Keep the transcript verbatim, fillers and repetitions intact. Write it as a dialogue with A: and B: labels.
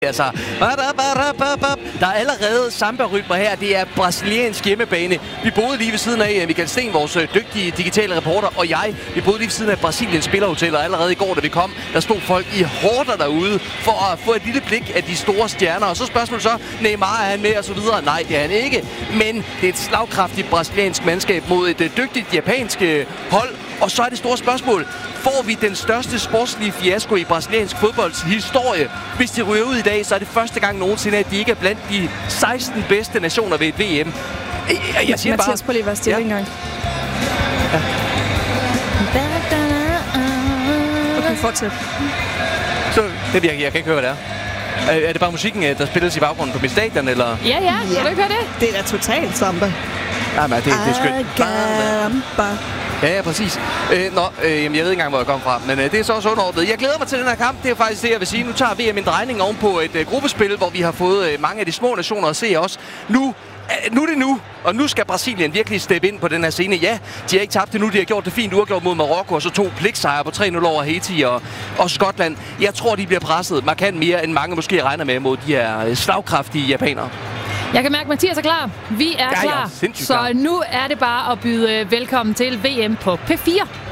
A: Altså, der er allerede samba-rytmer her. Det er brasiliansk hjemmebane. Vi boede lige ved siden af Michael Sten, vores dygtige digitale reporter, og jeg. Vi boede lige ved siden af Brasiliens spillerhotel, og allerede i går, da vi kom, der stod folk i horder derude for at få et lille blik af de store stjerner. Og så spørgsmålet så, Neymar er han med og så videre? Nej, det er han ikke. Men det er et slagkraftigt brasiliansk mandskab mod et dygtigt japansk hold. Og så er det store spørgsmål. Får vi den største sportslige fiasko i brasiliansk fodbolds historie? Hvis de ryger ud i dag, så er det første gang nogensinde, at de ikke er blandt de seksten bedste nationer ved et V M. Jeg, jeg siger
B: Mathias,
A: bare...
B: prøv lige at være stille
A: ja.
B: en gang.
A: Ja.
B: Okay, fortsæt.
A: Så, det, jeg, jeg kan ikke høre, hvad det er. Er, er det bare musikken, der spilles i baggrunden på mit stadion, eller?
C: Ja, ja. Kan ja. du ikke høre det?
B: Det er da totalt samba.
A: Jamen, det, det er skønt.
B: Agamba.
A: Ja, ja, præcis. Øh, nå, øh, jeg ved ikke engang, hvor jeg kom fra, men øh, det er så også underordnet. Jeg glæder mig til den her kamp. Det er faktisk det, jeg vil sige. Nu tager V M en drejning oven på et øh, gruppespil, hvor vi har fået øh, mange af de små nationer at se os. Nu, øh, nu er det nu, og nu skal Brasilien virkelig steppe ind på den her scene. Ja, de har ikke tabt det nu. De har gjort det fint uafgjort mod Marokko, og så to pligtsejre på tre nul over Haiti og, og Skotland. Jeg tror, de bliver presset markant mere, end mange måske regner med mod de her slagkraftige japanere.
C: Jeg kan mærke, at Mathias er klar. Vi er
A: ja,
C: klar.
A: Så
C: klar. Nu er det bare at byde velkommen til V M på P fire.